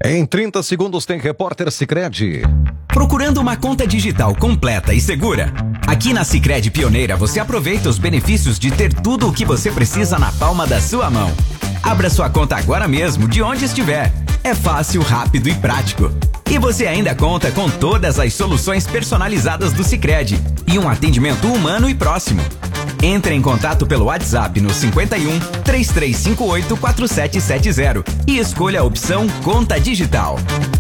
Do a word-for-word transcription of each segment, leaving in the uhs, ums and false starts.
Em trinta segundos tem Repórter Sicredi. Procurando uma conta digital completa e segura? Aqui na Sicredi Pioneira você aproveita os benefícios de ter tudo o que você precisa na palma da sua mão. Abra sua conta agora mesmo, de onde estiver. É fácil, rápido e prático. E você ainda conta com todas as soluções personalizadas do Sicredi e um atendimento humano e próximo. Entre em contato pelo WhatsApp no cinquenta e um, três três cinco oito, quatro sete sete zero e escolha a opção Conta Digital.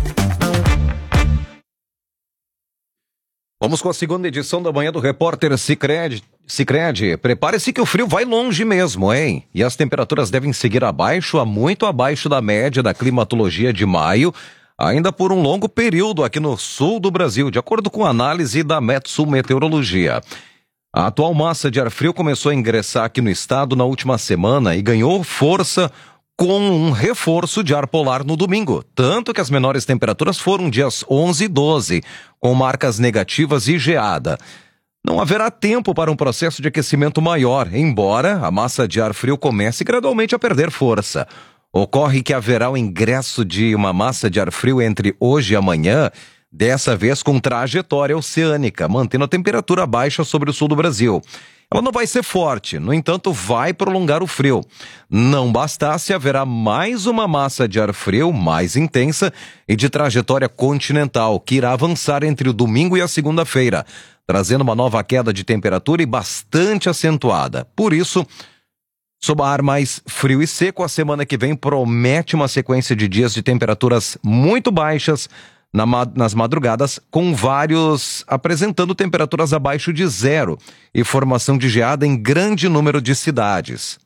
Vamos com a segunda edição da manhã do Repórter Sicredi. Sicredi, prepare-se que o frio vai longe mesmo, hein? E as temperaturas devem seguir abaixo, a muito abaixo da média da climatologia de maio, ainda por um longo período aqui no sul do Brasil, de acordo com a análise da Metsul Meteorologia. A atual massa de ar frio começou a ingressar aqui no estado na última semana e ganhou força com um reforço de ar polar no domingo, tanto que as menores temperaturas foram dias onze e doze, com marcas negativas e geada. Não haverá tempo para um processo de aquecimento maior, embora a massa de ar frio comece gradualmente a perder força. Ocorre que haverá o ingresso de uma massa de ar frio entre hoje e amanhã, dessa vez com trajetória oceânica, mantendo a temperatura baixa sobre o sul do Brasil. Ela não vai ser forte, no entanto vai prolongar o frio. Não bastasse, haverá mais uma massa de ar frio mais intensa e de trajetória continental, que irá avançar entre o domingo e a segunda-feira, trazendo uma nova queda de temperatura e bastante acentuada. Por isso, sob ar mais frio e seco, a semana que vem promete uma sequência de dias de temperaturas muito baixas, Na, nas madrugadas, com vários apresentando temperaturas abaixo de zero e formação de geada em grande número de cidades.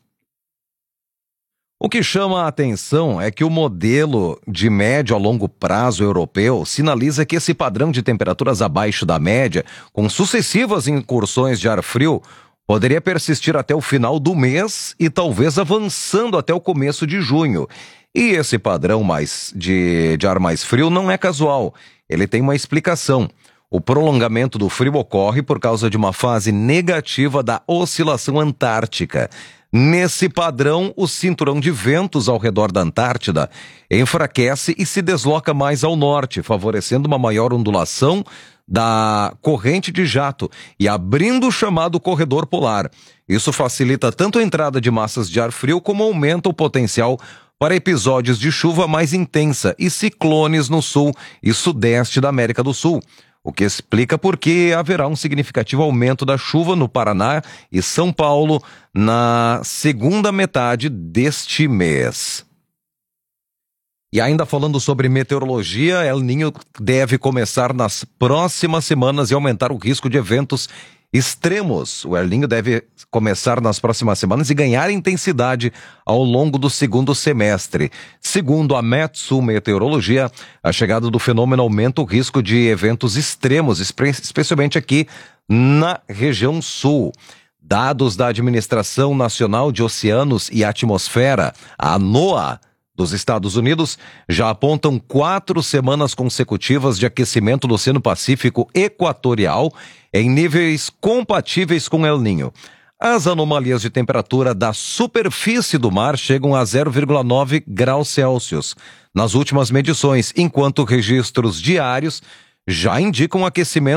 O que chama a atenção é que o modelo de médio a longo prazo europeu sinaliza que esse padrão de temperaturas abaixo da média, com sucessivas incursões de ar frio, poderia persistir até o final do mês e talvez avançando até o começo de junho. E esse padrão mais de, de ar mais frio não é casual, ele tem uma explicação. O prolongamento do frio ocorre por causa de uma fase negativa da oscilação antártica. Nesse padrão, o cinturão de ventos ao redor da Antártida enfraquece e se desloca mais ao norte, favorecendo uma maior ondulação da corrente de jato e abrindo o chamado corredor polar. Isso facilita tanto a entrada de massas de ar frio como aumenta o potencial para episódios de chuva mais intensa e ciclones no sul e sudeste da América do Sul, o que explica por que haverá um significativo aumento da chuva no Paraná e São Paulo na segunda metade deste mês. E ainda falando sobre meteorologia, El Niño deve começar nas próximas semanas e aumentar o risco de eventos extremos. O El Niño deve começar nas próximas semanas e ganhar intensidade ao longo do segundo semestre. Segundo a Metsul Meteorologia, a chegada do fenômeno aumenta o risco de eventos extremos, especialmente aqui na região sul. Dados da Administração Nacional de Oceanos e Atmosfera, a NOAA, dos Estados Unidos, já apontam quatro semanas consecutivas de aquecimento do Oceano Pacífico Equatorial em níveis compatíveis com El Niño. As anomalias de temperatura da superfície do mar chegam a zero vírgula nove graus Celsius nas últimas medições, enquanto registros diários já indicam aquecimento